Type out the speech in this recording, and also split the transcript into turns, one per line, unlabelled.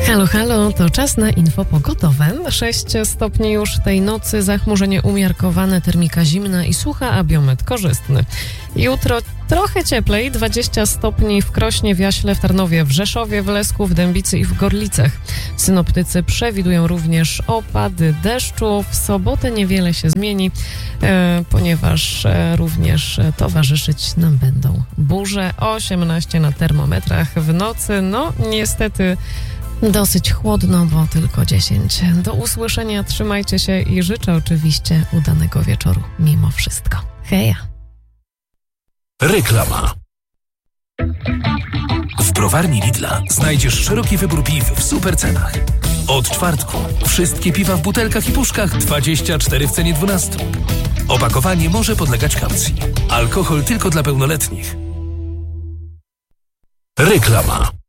Halo, halo, to czas na info pogodowe. 6 stopni już tej nocy, zachmurzenie umiarkowane, termika zimna i sucha, a biometr korzystny. Jutro trochę cieplej, 20 stopni w Krośnie, w Jaśle, w Tarnowie, w Rzeszowie, w Lesku, w Dębicy i w Gorlicach. Synoptycy przewidują również opady deszczu. W sobotę niewiele się zmieni, ponieważ również towarzyszyć nam będą burze. 18 na termometrach w nocy. No niestety dosyć chłodno, bo tylko 10. Do usłyszenia, trzymajcie się i życzę oczywiście udanego wieczoru mimo wszystko. Heja!
Reklama. W browarni Lidla znajdziesz szeroki wybór piw w super cenach. Od czwartku wszystkie piwa w butelkach i puszkach 24 w cenie 12. Opakowanie może podlegać kaucji. Alkohol tylko dla pełnoletnich. Reklama.